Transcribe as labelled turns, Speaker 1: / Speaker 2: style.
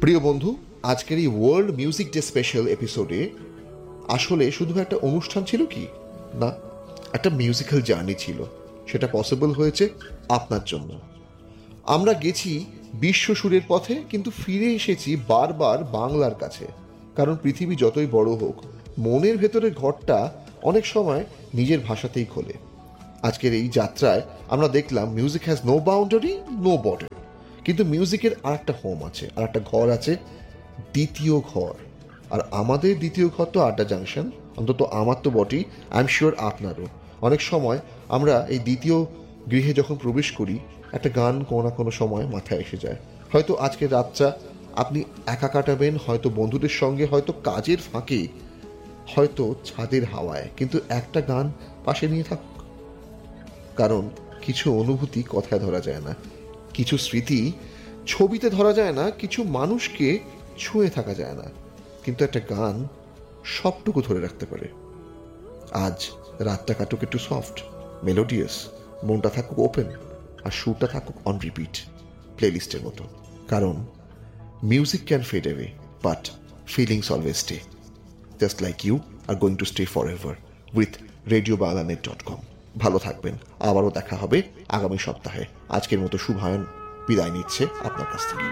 Speaker 1: প্রিয় বন্ধু, আজকের এই ওয়ার্ল্ড মিউজিক ডে স্পেশাল এপিসোডে আসলে শুধু একটা অনুষ্ঠান ছিল কি না, একটা মিউজিক্যাল জার্নি ছিল। সেটা পসিবল হয়েছে আপনার জন্য। আমরা গেছি বিশ্ব সুরের পথে, কিন্তু ফিরে এসেছি বারবার বাংলার কাছে। কারণ পৃথিবী যতই বড় হোক, মনের ভেতরের ঘরটা অনেক সময় নিজের ভাষাতেই খোলে। আজকের এই যাত্রায় আমরা দেখলাম music has no boundary, no border. কিন্তু মিউজিকের আর একটা হোম আছে, আর একটা ঘর আছে, দ্বিতীয় ঘর। আর আমাদের দ্বিতীয় ঘর তো আড্ডা জাংশন, অন্তত আমার তো বটেই, আই এম শিওর আপনারও। অনেক সময় আমরা এই দ্বিতীয় গৃহে যখন প্রবেশ করি, একটা গান কোনো না কোনো সময় মাথায় এসে যায়। হয়তো আজকের রাতটা আপনি একা কাটাবেন, হয়তো বন্ধুদের সঙ্গে, হয়তো কাজের ফাঁকে, হয়তো ছাদের হাওয়ায়, কিন্তু একটা গান পাশে নিয়ে থাকুক। কারণ কিছু অনুভূতি কথায় ধরা যায় না, কিছু স্মৃতি ছবিতে ধরা যায় না, কিছু মানুষকে ছুঁয়ে থাকা যায় না, কিন্তু একটা গান সবটুকু ধরে রাখতে পারে। আজ রাতটা কাটুক একটু সফট, মেলোডিয়াস, মনটা থাকুক ওপেন, আর সুরটা থাকুক অন রিপিট, প্লেলিস্টের মতো। কারণ music can fade away, but feelings always stay. Just like you are going to stay for ever with radiobaংলাnet.com। ভালো থাকবেন, আবারও দেখা হবে আগামী সপ্তাহে। আজকের মতো শুভায়ন বিদায় নিচ্ছে আপনার কাছ থেকে।